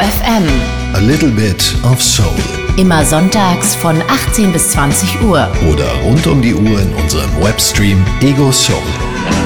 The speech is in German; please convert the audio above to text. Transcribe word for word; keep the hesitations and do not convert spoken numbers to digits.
F M. A little bit of soul. Immer sonntags von achtzehn bis zwanzig Uhr. Oder rund um die Uhr in unserem Webstream Ego Soul.